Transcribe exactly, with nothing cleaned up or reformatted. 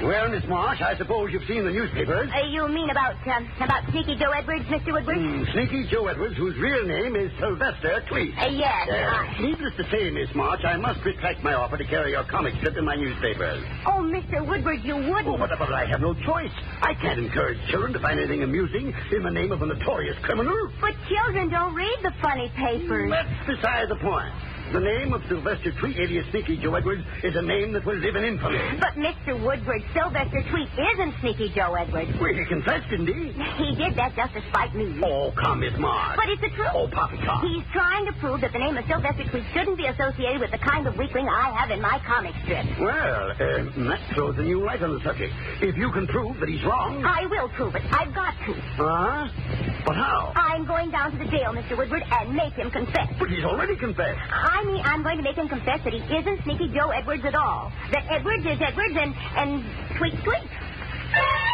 Well, Miss Marsh, I suppose you've seen the newspapers. Uh, you mean about um, about Sneaky Joe Edwards, Mister Woodward? Mm, Sneaky Joe Edwards, whose real name is Sylvester Tweed. Uh, yes. Uh, I... Needless to say, Miss March, I must retract my offer to carry your comic strip in my newspapers. Oh, Mister Woodward, you wouldn't. Oh, but, but I have no choice. I can't encourage children to find anything amusing in the name of a notorious criminal. But children don't read the funny papers. That's beside the point. The name of Sylvester Tweet, alias Sneaky Joe Edwards, is a name that will live in infamy. But Mister Woodward, Sylvester Tweet isn't Sneaky Joe Edwards. Well, he confessed, didn't he? He did that just to spite me. Oh, come, Miss Marge. But it's the truth. Oh, poppycock. He's trying to prove that the name of Sylvester Tweet shouldn't be associated with the kind of weakling I have in my comic strip. Well, uh, that throws a new light on the subject. If you can prove that he's wrong... I will prove it. I've got to. Huh? But how? I'm going down to the jail, Mister Woodward, and make him confess. But he's already confessed. I mean, I'm going to make him confess that he isn't Sneaky Joe Edwards at all. That Edwards is Edwards and, and Tweet's Tweet.